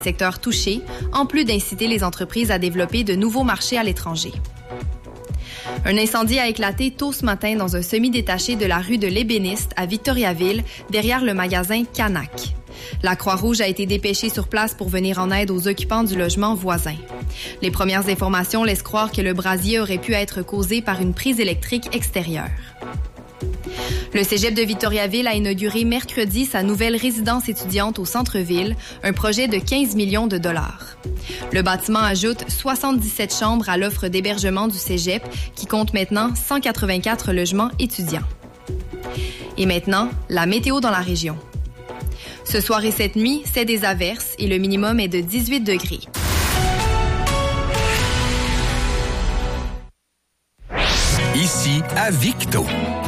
secteurs touchés, en plus d'inciter les entreprises à développer de nouveaux marchés à l'étranger. Un incendie a éclaté tôt ce matin dans un semi-détaché de la rue de l'Ébéniste à Victoriaville, derrière le magasin Canac. La Croix-Rouge a été dépêchée sur place pour venir en aide aux occupants du logement voisin. Les premières informations laissent croire que le brasier aurait pu être causé par une prise électrique extérieure. Le Cégep de Victoriaville a inauguré mercredi sa nouvelle résidence étudiante au centre-ville, un projet de 15 millions de dollars. Le bâtiment ajoute 77 chambres à l'offre d'hébergement du Cégep, qui compte maintenant 184 logements étudiants. Et maintenant, la météo dans la région. Ce soir et cette nuit, c'est des averses et le minimum est de 18 degrés. Ici, à Victo.